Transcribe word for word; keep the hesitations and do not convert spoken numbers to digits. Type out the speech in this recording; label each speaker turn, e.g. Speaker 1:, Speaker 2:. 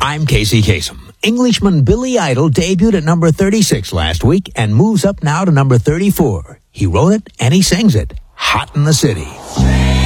Speaker 1: I'm Casey Kasem. Englishman Billy Idol debuted at number thirty-six last week and moves up now to number thirty-four. He wrote it and he sings it. Hot in the City.